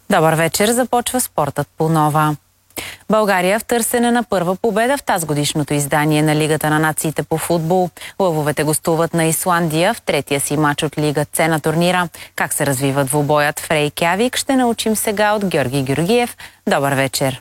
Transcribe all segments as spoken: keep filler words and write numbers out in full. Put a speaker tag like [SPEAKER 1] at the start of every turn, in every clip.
[SPEAKER 1] Добър вечер, започва спортът по нова. България в търсене на първа победа в тазгодишното издание на Лигата на нациите по футбол. Лъвовете гостуват на Исландия в третия си мач от Лига С на турнира. Как се развива двубоят в Рейкявик, ще научим сега от Георги Георгиев. Добър вечер!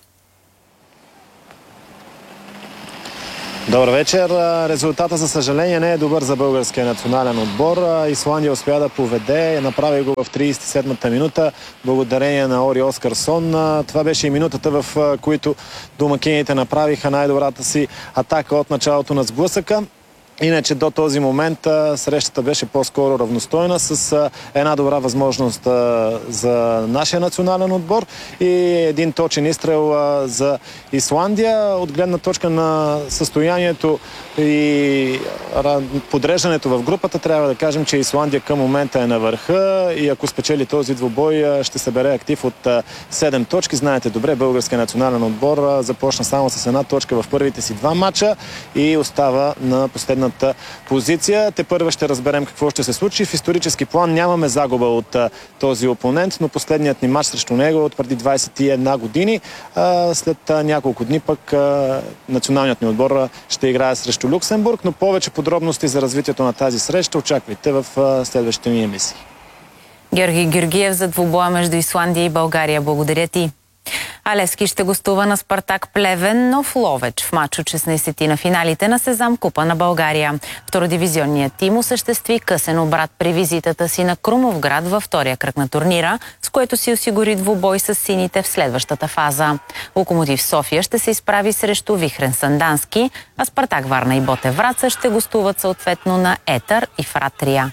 [SPEAKER 2] Добър вечер. Резултата, за съжаление, не е добър за българския национален отбор. Исландия успя да поведе, направи го в тридесет и седмата минута, благодарение на Ори Оскарсон. Това беше и минутата, в които домакините направиха най-добрата си атака от началото на сблъсъка. Иначе до този момент срещата беше по-скоро равностойна, с една добра възможност за нашия национален отбор и един точен изстрел за Исландия. От гледна точка на състоянието и подреждането в групата, трябва да кажем, че Исландия към момента е на върха и ако спечели този двубой, ще събере актив от седем точки. Знаете добре, българския национален отбор започна само с една точка в първите си два мача и остава на последната позиция. Те първа ще разберем какво ще се случи. В исторически план нямаме загуба от а, този опонент, но последният ни мач срещу него е от преди двадесет и една години. А, след а, няколко дни пък а, националният ни отбор а, ще играе срещу Люксембург, но повече подробности за развитието на тази среща очаквайте в а, следващите ни емисии.
[SPEAKER 1] Георги Георгиев за двубоя между Исландия и България. Благодаря ти. А Левски ще гостува на Спартак Плевен, но в Ловеч в мач от шестнадесети на финалите на Сезам Купа на България. Втородивизионният тим осъществи късен обрат при визитата си на Крумовград във втория кръг на турнира, с което си осигури двубой с сините в следващата фаза. Локомотив София ще се изправи срещу Вихрен Сандански, а Спартак Варна и Ботев Враца ще гостуват съответно на Етър и Фратрия.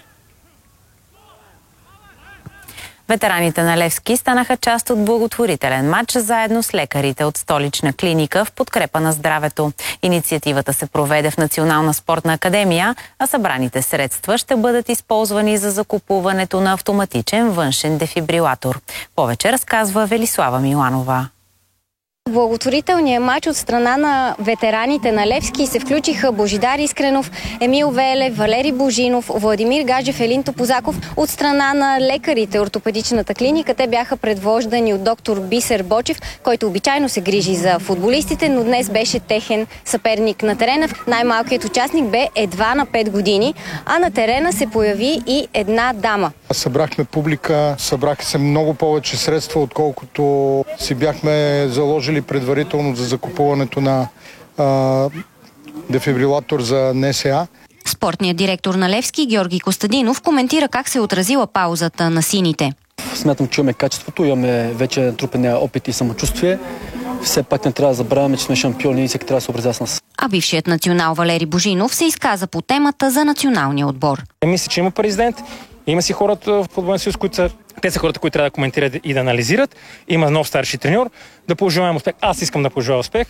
[SPEAKER 1] Ветераните на Левски станаха част от благотворителен матч заедно с лекарите от столична клиника в подкрепа на здравето. Инициативата се проведе в Национална спортна академия, а събраните средства ще бъдат използвани за закупуването на автоматичен външен дефибрилатор. Повече разказва Велислава Миланова.
[SPEAKER 3] В благотворителния матч от страна на ветераните на Левски се включиха Божидар Искренов, Емил Велев, Валери Божинов, Владимир Гаджев, Елин Топозаков. От страна на лекарите ортопедичната клиника те бяха предвождани от доктор Бисер Бочев, който обичайно се грижи за футболистите, но днес беше техен съперник на терена. Най-малкият участник бе едва на пет години, а на терена се появи и една дама.
[SPEAKER 4] Събрахме публика, събраха се много повече средства, отколкото си бяхме заложили предварително за закупуването на а, дефибрилатор за Н С А.
[SPEAKER 3] Спортният директор на Левски Георги Костадинов коментира как се е отразила паузата на сините.
[SPEAKER 5] Смятам, че имаме качеството, имаме вече натрупания опит и самочувствие. Все пак не трябва да забравяме, че сме шампиони и всеки трябва да се образя с нас.
[SPEAKER 3] А бившият национал Валери Божинов се изказа по темата за националния отбор.
[SPEAKER 6] Мисля, че има президент, има си хората в футболния съюз, които са те са хората, които трябва да коментират и да анализират. Има нов старши треньор. Да пожелаем успех. Аз искам да пожелая успех.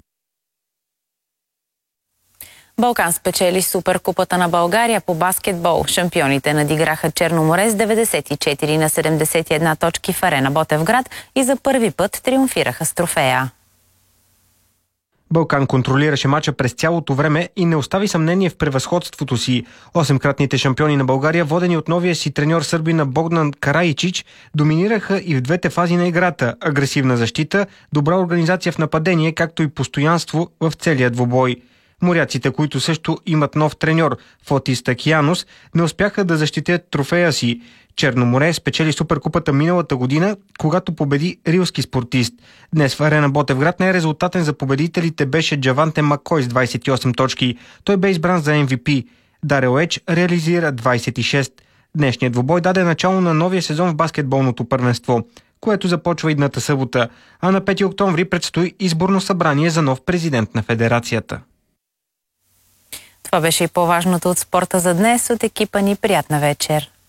[SPEAKER 1] Балкан спечели Суперкупата на България по баскетбол. Шампионите надиграха Черно море с деветдесет и четири на седемдесет и една точки в Арена Ботевград и за първи път триумфираха с трофея.
[SPEAKER 7] Балкан контролираше мача през цялото време и не остави съмнение в превъзходството си. Осемкратните шампиони на България, водени от новия си треньор сърбина Богдан Караичич, доминираха и в двете фази на играта – агресивна защита, добра организация в нападение, както и постоянство в целия двубой. Моряците, които също имат нов треньор Фотис Такиянос, не успяха да защитят трофея си. Черно море спечели Суперкупата миналата година, когато победи рилски спортист. Днес в Арена Ботевград най-резултатен за победителите беше Джаванте Макой с двадесет и осем точки. Той бе избран за М В П. Дарел Еч реализира двадесет и шест. Днешният двубой даде начало на новия сезон в баскетболното първенство, което започва идната събота, а на пети октомври предстои изборно събрание за нов президент на федерацията.
[SPEAKER 1] Това беше и по-важното от спорта за днес. От екипа ни приятна вечер.